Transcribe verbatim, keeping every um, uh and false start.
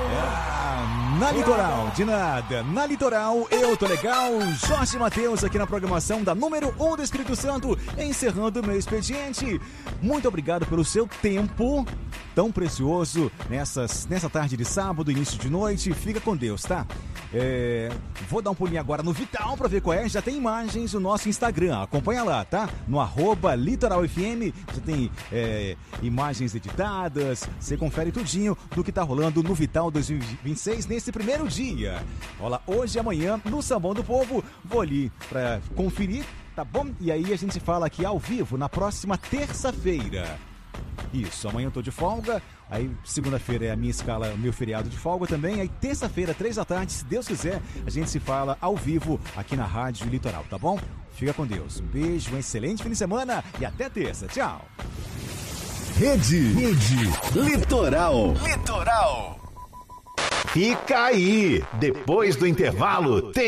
Ah, na Litoral, de nada. Na Litoral, eu tô legal. Jorge Mateus aqui na programação da número um do Espírito Santo, encerrando o meu expediente. Muito obrigado pelo seu tempo tão precioso nessas, nessa tarde de sábado, início de noite. Fica com Deus, tá? É, vou dar um pulinho agora no Vital pra ver qual é. Já tem imagens no nosso Instagram. Acompanha lá, tá? No arroba Litoral F M. Já tem é, imagens editadas. Você confere tudinho do que tá rolando no Vital dois mil e vinte e seis nesse primeiro dia. Olha, hoje e amanhã no Sambão do Povo. Vou ali pra conferir, tá bom? E aí a gente fala aqui ao vivo na próxima terça-feira. Isso, amanhã eu tô de folga. Aí segunda-feira é a minha escala, o meu feriado de folga também. Aí terça-feira, três da tarde, se Deus quiser, a gente se fala ao vivo aqui na Rádio Litoral, tá bom? Fica com Deus. Um beijo, um excelente fim de semana e até terça. Tchau. Rede, Rede Litoral. Litoral. Fica aí. Depois do intervalo tem